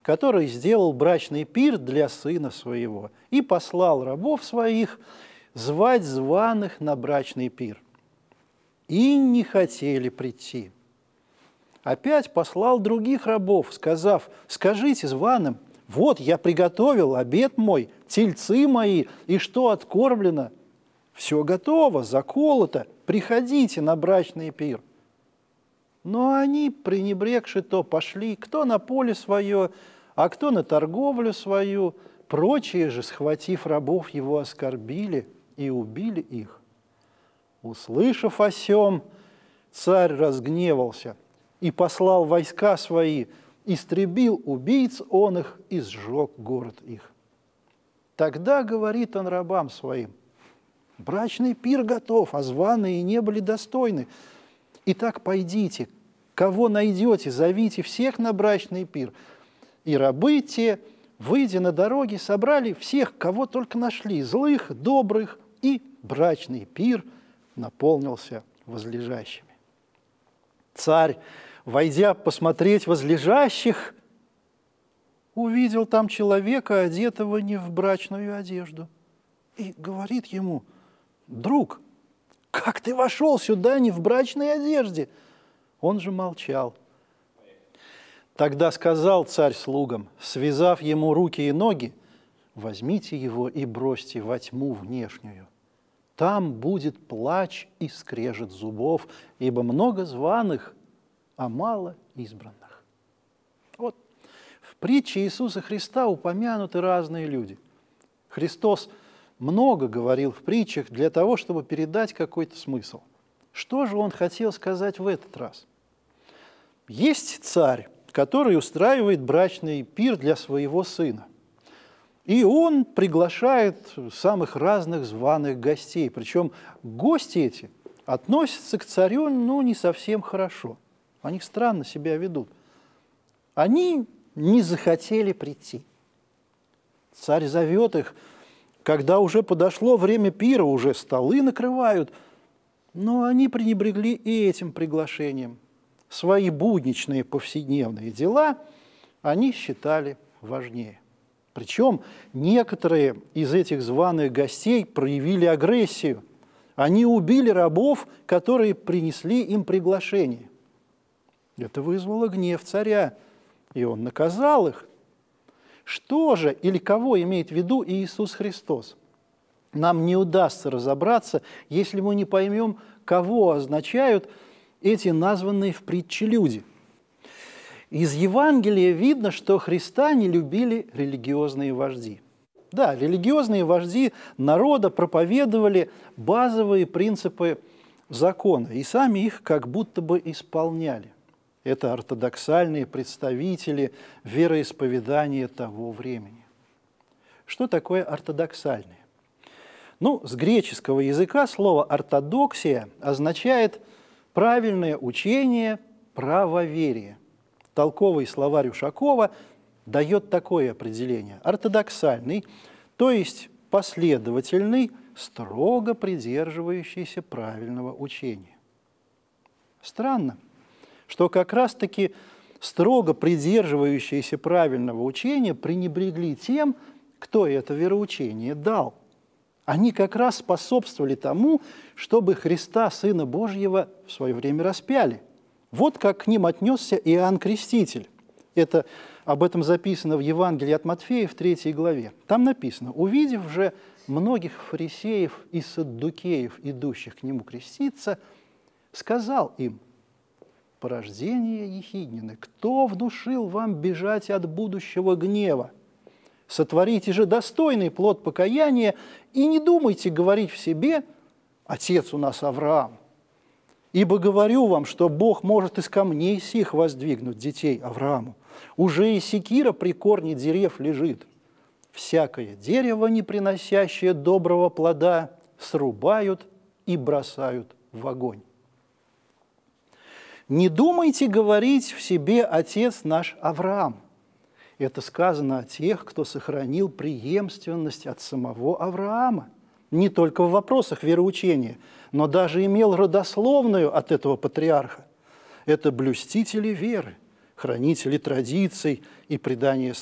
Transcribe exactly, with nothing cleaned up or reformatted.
который сделал брачный пир для сына своего и послал рабов своих звать званых на брачный пир. И не хотели прийти. Опять послал других рабов, сказав: скажите званым, вот я приготовил обед мой, тельцы мои, и что откормлено? Все готово, заколото, приходите на брачный пир. Но они, пренебрегши то, пошли, кто на поле свое, а кто на торговлю свою, прочие же, схватив рабов его, оскорбили и убили их. Услышав о сем, царь разгневался и послал войска свои, истребил убийц он их и сжег город их. Тогда говорит он рабам своим: брачный пир готов, а званые не были достойны. Итак, пойдите, кого найдете, зовите всех на брачный пир. И рабы те, выйдя на дороги, собрали всех, кого только нашли, злых, добрых, и брачный пир наполнился возлежащими. Царь, войдя посмотреть возлежащих, увидел там человека, одетого не в брачную одежду, и говорит ему: друг, как ты вошел сюда не в брачной одежде? Он же молчал. Тогда сказал царь слугам, связав ему руки и ноги: возьмите его и бросьте во тьму внешнюю. Там будет плач и скрежет зубов, ибо много званых, а мало избранных. Вот в притче Иисуса Христа упомянуты разные люди. Христос много говорил в притчах для того, чтобы передать какой-то смысл. Что же он хотел сказать в этот раз? Есть царь, который устраивает брачный пир для своего сына. И он приглашает самых разных званых гостей. Причем гости эти относятся к царю, ну, не совсем хорошо. Они странно себя ведут. Они не захотели прийти. Царь зовет их, когда уже подошло время пира, уже столы накрывают, но они пренебрегли и этим приглашением. Свои будничные повседневные дела они считали важнее. Причем некоторые из этих званых гостей проявили агрессию. Они убили рабов, которые принесли им приглашение. Это вызвало гнев царя, и он наказал их. Что же или кого имеет в виду Иисус Христос? Нам не удастся разобраться, если мы не поймем, кого означают эти названные в притче люди. Из Евангелия видно, что Христа не любили религиозные вожди. Да, религиозные вожди народа проповедовали базовые принципы закона, и сами их как будто бы исполняли. Это ортодоксальные представители вероисповедания того времени. Что такое ортодоксальные? Ну, с греческого языка слово «ортодоксия» означает правильное учение, правоверие. Толковый словарь Ушакова дает такое определение: ортодоксальный, то есть последовательный, строго придерживающийся правильного учения. Странно, что как раз-таки строго придерживающиеся правильного учения пренебрегли тем, кто это вероучение дал. Они как раз способствовали тому, чтобы Христа, Сына Божьего, в свое время распяли. Вот как к ним отнесся Иоанн Креститель. Это, об этом записано в Евангелии от Матфея в третьей главе. Там написано: «Увидев же многих фарисеев и саддукеев, идущих к нему креститься, сказал им: порождение ехиднины, кто внушил вам бежать от будущего гнева? Сотворите же достойный плод покаяния и не думайте говорить в себе: отец у нас Авраам. Ибо говорю вам, что Бог может из камней сих воздвигнуть детей Аврааму. Уже и секира при корне дерев лежит. Всякое дерево, не приносящее доброго плода, срубают и бросают в огонь. Не думайте говорить в себе: отец наш Авраам. Это сказано о тех, кто сохранил преемственность от самого Авраама. Не только в вопросах вероучения, но даже имел родословную от этого патриарха. Это блюстители веры, хранители традиций и предания